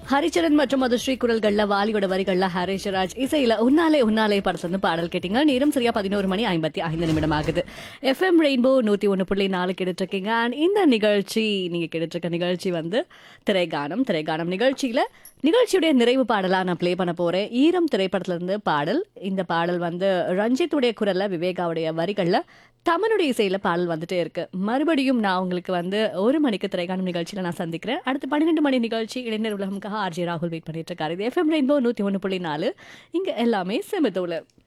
ஹரிச்சரன் மற்றும் மதுஸ்ரீ குரல்கள்ல வாலியோட வரிகள்ல ஹரிஷராஜ் இசையில உன்னாலே உன்னாலே படத்துல பாடல் கேட்டீங்க. நேரம் சரியா 11:55 ஆகுது. எஃப்எம் ரெயின்போ 101.4 கேட்டுட்டு இருக்கீங்க. அண்ட் இந்த நிகழ்ச்சி நீங்க கேட்டுட்டு இருக்க நிகழ்ச்சி வந்து திரைகானம் நிகழ்ச்சியுடைய நிறைவு பாடலா நான் ப்ளே பண்ண போறேன். ஈரம் திரைப்படத்துல இருந்து பாடல். இந்த பாடல் வந்து ரஞ்சித்துடைய குரல்ல, விவேகாவுடைய வரிகள்ல, தமனுடைய இசையில பாடல் வந்துட்டே இருக்கு. மறுபடியும் நான் உங்களுக்கு வந்து 1 மணிக்கு திரைகாணும் நிகழ்ச்சியில நான் சந்திக்கிறேன். அடுத்து 12 மணி நிகழ்ச்சி இளைஞர் உலகம்காக ஆர்ஜே ராகுல் வெயிட் பண்ணிட்டு இருக்காரு. இது எஃப்எம் ரெயின்போ 101.4. இங்க எல்லாமே செமத்தோல.